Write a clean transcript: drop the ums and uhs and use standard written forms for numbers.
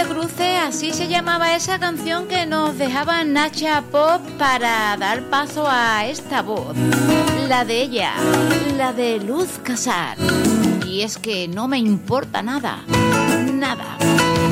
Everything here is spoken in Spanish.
de cruce, así se llamaba esa canción que nos dejaba Nacha Pop para dar paso a esta voz, la de ella, la de Luz Casal. Y es que no me importa nada, nada.